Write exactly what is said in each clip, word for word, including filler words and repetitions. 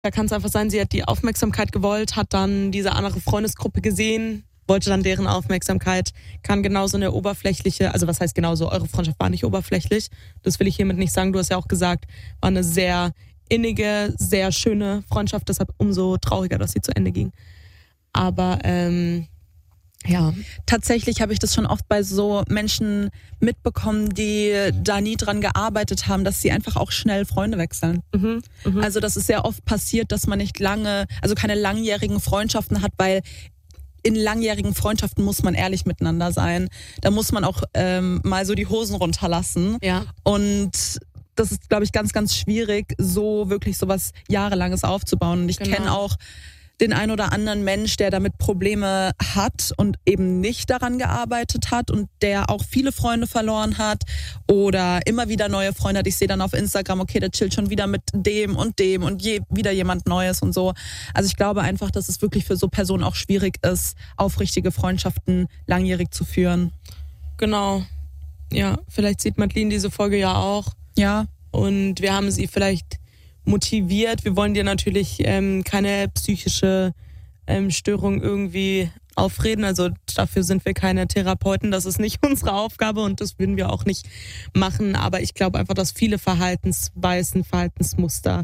Da kann es einfach sein, sie hat die Aufmerksamkeit gewollt, hat dann diese andere Freundesgruppe gesehen, wollte dann deren Aufmerksamkeit, kann genauso eine oberflächliche, also was heißt genauso, eure Freundschaft war nicht oberflächlich, das will ich hiermit nicht sagen, du hast ja auch gesagt, war eine sehr innige, sehr schöne Freundschaft, deshalb umso trauriger, dass sie zu Ende ging. Aber ähm, ja. Tatsächlich habe ich das schon oft bei so Menschen mitbekommen, die da nie dran gearbeitet haben, dass sie einfach auch schnell Freunde wechseln. Mhm, mh. Also das ist sehr oft passiert, dass man nicht lange, also keine langjährigen Freundschaften hat, weil in langjährigen Freundschaften muss man ehrlich miteinander sein. Da muss man auch ähm, mal so die Hosen runterlassen. Ja. Und das ist, glaube ich, ganz, ganz schwierig, so wirklich so was Jahrelanges aufzubauen. Und ich Genau. kenne auch den ein oder anderen Mensch, der damit Probleme hat und eben nicht daran gearbeitet hat und der auch viele Freunde verloren hat oder immer wieder neue Freunde hat. Ich sehe dann auf Instagram, okay, der chillt schon wieder mit dem und dem und je, wieder jemand Neues und so. Also ich glaube einfach, dass es wirklich für so Personen auch schwierig ist, aufrichtige Freundschaften langjährig zu führen. Genau. Ja, vielleicht sieht Madeline diese Folge ja auch. Ja. Und wir haben sie vielleicht motiviert. Wir wollen dir natürlich ähm, keine psychische ähm, Störung irgendwie aufreden. Also dafür sind wir keine Therapeuten. Das ist nicht unsere Aufgabe und das würden wir auch nicht machen. Aber ich glaube einfach, dass viele Verhaltensweisen, Verhaltensmuster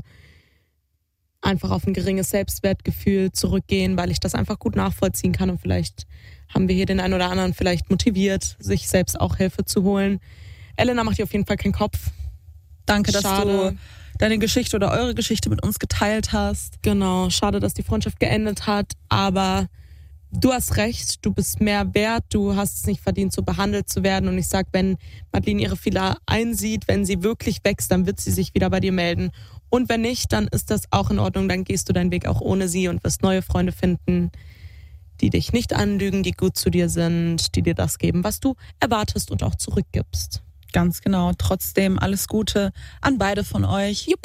einfach auf ein geringes Selbstwertgefühl zurückgehen, weil ich das einfach gut nachvollziehen kann. Und vielleicht haben wir hier den einen oder anderen vielleicht motiviert, sich selbst auch Hilfe zu holen. Elena macht dir auf jeden Fall keinen Kopf. Danke, dass Schade. du deine Geschichte oder eure Geschichte mit uns geteilt hast. Genau, schade, dass die Freundschaft geendet hat, aber du hast recht, du bist mehr wert, du hast es nicht verdient, so behandelt zu werden. Und ich sag, wenn Madeline ihre Fehler einsieht, wenn sie wirklich wächst, dann wird sie sich wieder bei dir melden. Und wenn nicht, dann ist das auch in Ordnung, dann gehst du deinen Weg auch ohne sie und wirst neue Freunde finden, die dich nicht anlügen, die gut zu dir sind, die dir das geben, was du erwartest und auch zurückgibst. Ganz genau. Trotzdem alles Gute an beide von euch. Jupp.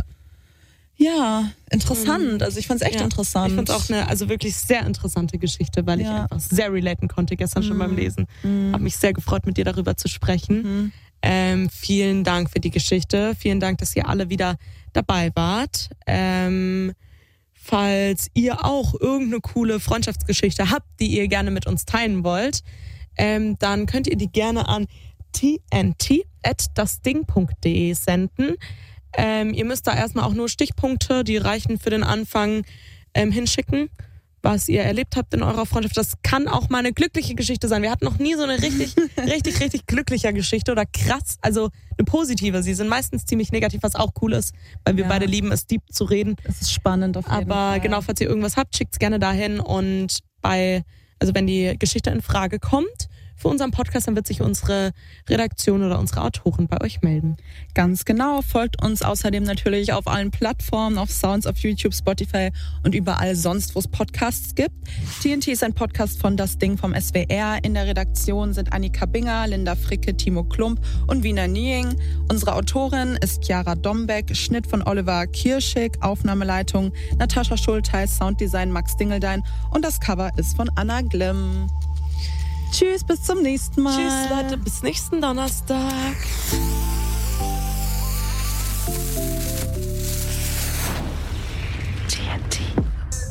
Ja, interessant. Also ich fand's echt ja, interessant. Ich fand's auch eine also wirklich sehr interessante Geschichte, weil ja. ich einfach sehr relaten konnte gestern mm. schon beim Lesen. Mm. Habe mich sehr gefreut, mit dir darüber zu sprechen. Mm. Ähm, vielen Dank für die Geschichte. Vielen Dank, dass ihr alle wieder dabei wart. Ähm, falls ihr auch irgendeine coole Freundschaftsgeschichte habt, die ihr gerne mit uns teilen wollt, ähm, dann könnt ihr die gerne an t n t at dasding punkt de senden. Ähm, ihr müsst da erstmal auch nur Stichpunkte, die reichen für den Anfang, ähm, hinschicken, was ihr erlebt habt in eurer Freundschaft. Das kann auch mal eine glückliche Geschichte sein. Wir hatten noch nie so eine richtig, richtig, richtig glückliche Geschichte oder krass, also eine positive. Sie sind meistens ziemlich negativ, was auch cool ist, weil wir ja. beide lieben es, deep zu reden. Das ist spannend auf jeden Aber Fall. genau, falls ihr irgendwas habt, schickt's gerne dahin und bei, also wenn die Geschichte in Frage kommt, für unseren Podcast, dann wird sich unsere Redaktion oder unsere Autoren bei euch melden. Ganz genau. Folgt uns außerdem natürlich auf allen Plattformen, auf Sounds, auf YouTube, Spotify und überall sonst, wo es Podcasts gibt. T N T ist ein Podcast von Das Ding vom S W R. In der Redaktion sind Annika Binger, Linda Fricke, Timo Klump und Wiener Niing. Unsere Autorin ist Chiara Dombeck, Schnitt von Oliver Kirschig, Aufnahmeleitung Natascha Schultheis, Sounddesign Max Dingeldein und das Cover ist von Anna Glimm. Tschüss, bis zum nächsten Mal. Tschüss, Leute, bis nächsten Donnerstag.